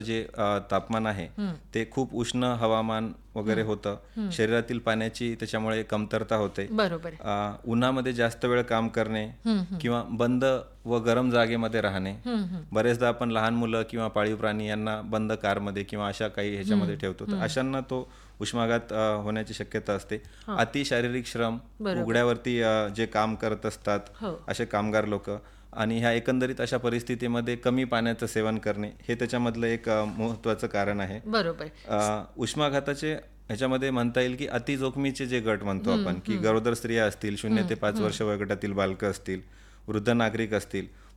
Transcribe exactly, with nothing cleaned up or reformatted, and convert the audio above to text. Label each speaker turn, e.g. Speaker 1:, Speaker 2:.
Speaker 1: जे अ, तापमान आहे ते खूप उष्ण हवामान वगैरे होतं. शरीरातील पाण्याची त्याच्यामुळे कमतरता होते.
Speaker 2: बरोबर.
Speaker 1: अ, उन्हामध्ये जास्त वेळ काम करणे किंवा बंद व गरम जागेमध्ये राहणे. बरेचदा आपण लहान मुलं किंवा पाळीव प्राणी यांना बंद कारमध्ये किंवा अशा काही ह्याच्यामध्ये ठेवतो, तर अशांना तो उष्माघात अ, होण्याची शक्यता असते. अति शारीरिक श्रम,
Speaker 2: बरोबर.
Speaker 1: उघड्यावरती अ, जे काम करत असतात
Speaker 2: हो.
Speaker 1: असे कामगार लोक, आणि ह्या एकंदरीत अशा परिस्थितीमध्ये कमी पाण्याचं सेवन करणे हे त्याच्यामधलं एक अ, महत्त्वाचं कारण आहे.
Speaker 2: बरोबर.
Speaker 1: अ, उष्माघाताचे ह्याच्यामध्ये म्हणता येईल की अति जोखमीचे जे गट म्हणतो आपण, की गरोदर स्त्रिया असतील, शून्य ते पाच वर्ष वयोगटातील बालकं असतील, वृद्ध नागरिक असतील,